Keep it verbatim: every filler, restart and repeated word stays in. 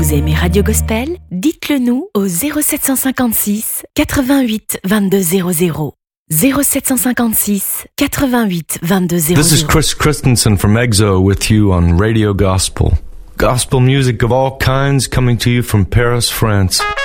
Vous aimez Radio Gospel? Dites-le nous au zéro sept cent cinquante-six quatre-vingt-huit vingt-deux zéro zéro. zéro sept cent cinquante-six quatre-vingt-huit vingt-deux zéro zéro. This is Chris Christensen from EXO with you on Radio Gospel. Gospel music of all kinds coming to you from Paris, France.